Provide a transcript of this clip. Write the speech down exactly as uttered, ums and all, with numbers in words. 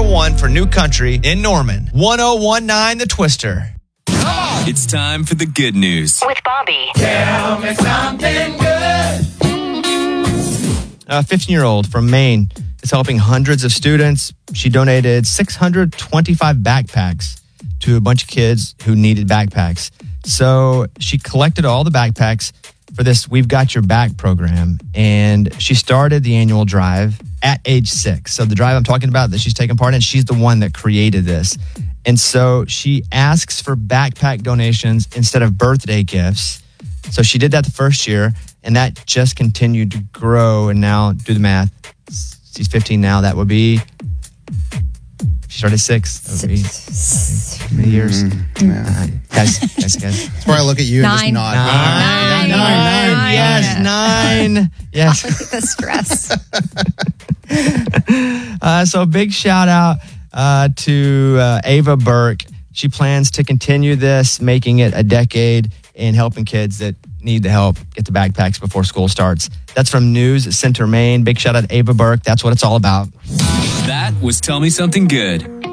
oh one for New Country in Norman. one oh one nine The Twister. It's time for the good news. With Bobby. Tell me something good. A fifteen-year-old from Maine is helping hundreds of students. She donated six hundred twenty-five backpacks to a bunch of kids who needed backpacks. So she collected all the backpacks for this We've Got Your Back program, and she started the annual drive at age six. So the drive I'm talking about that she's taking part in, she's the one that created this. And so she asks for backpack donations instead of birthday gifts. So she did that the first year, and that just continued to grow. And now, do the math. She's fifteen now. That would be, she started six. That would be how many years? Mm, yeah. Nine. Guys, guys, guys. That's where I look at you and just Nine. nod. Nine. Nine. Nine. Nine. Yes, nine. Yes. Look at the stress. Uh, so big shout out uh, to uh, Ava Burke. She plans to continue this, making it a decade in helping kids that need the help get the backpacks before school starts. That's from News Center, Maine. Big shout out to Ava Burke. That's what it's all about. That was Tell Me Something Good.